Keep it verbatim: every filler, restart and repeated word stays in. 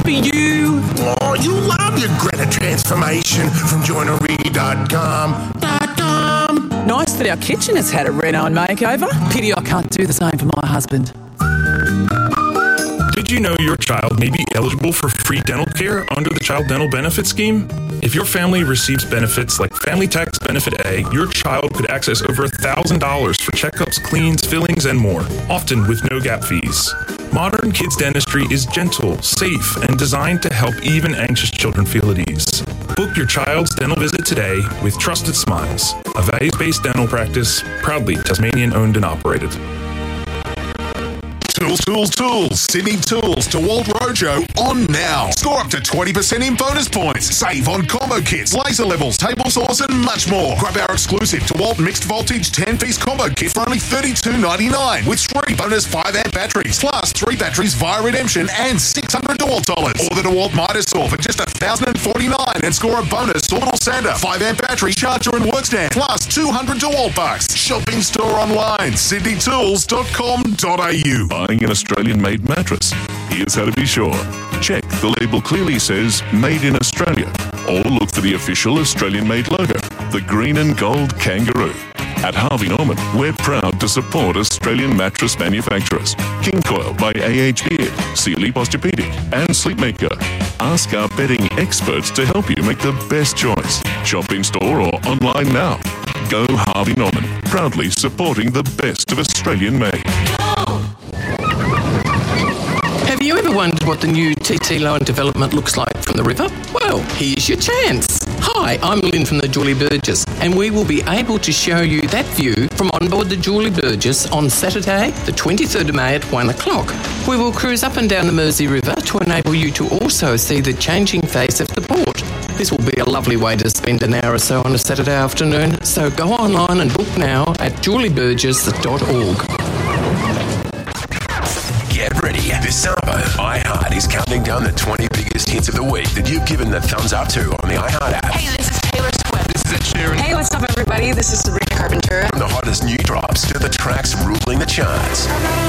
be you. Oh, you love your Greta transformation from joinery dot com. Nice that our kitchen has had a reno makeover. Pity I can't do the same for my husband. Did you know your child may be eligible for free dental care under the Child Dental Benefit Scheme? If your family receives benefits like Family Tax Benefit A, your child could access over one thousand dollars for checkups, cleans, fillings, and more, often with no gap fees. Modern kids dentistry is gentle, safe, and designed to help even anxious children feel at ease. Book your child's dental visit today with Trusted Smiles, a values-based dental practice proudly Tasmanian-owned and operated. Tools, tools, tools. Sydney Tools DeWalt Rojo on now. Score up to twenty percent in bonus points. Save on combo kits, laser levels, table saws, and much more. Grab our exclusive DeWalt mixed voltage ten-piece combo kit for only thirty-two ninety-nine with three bonus five amp batteries, plus three batteries via redemption and six hundred DeWalt dollars. Or the DeWalt Mitre Saw for just one thousand forty-nine and score a bonus orbital sander, five amp battery, charger, and work stand, plus two hundred DeWalt bucks. Shop in store online, sydney tools dot com dot a u. Buying an Australian-made mattress? Here's how to be sure. Check the label clearly says Made in Australia, or look for the official Australian-made logo, the green and gold kangaroo. At Harvey Norman, we're proud to support Australian mattress manufacturers. King Coil by A H Beard, Sealy Posturepedic, and Sleepmaker. Ask our bedding experts to help you make the best choice. Shop in store or online now. Go Harvey Norman, proudly supporting the best of Australian-made. Have you ever wondered what the new T T Line development looks like from the river? Well, here's your chance. Hi, I'm Lynn from the Julie Burgess, and we will be able to show you that view from on board the Julie Burgess on Saturday, the twenty-third of May at one o'clock. We will cruise up and down the Mersey River to enable you to also see the changing face of the port. This will be a lovely way to spend an hour or so on a Saturday afternoon, so go online and book now at julie burgess dot org. Get ready. This summer, iHeart is counting down the twenty biggest hits of the week that you've given the thumbs up to on the iHeart app. Hey, this is Taylor Swift. This is Ed Sheeran. Hey, what's up, everybody? This is Sabrina Carpenter. From the hottest new drops to the tracks ruling the charts.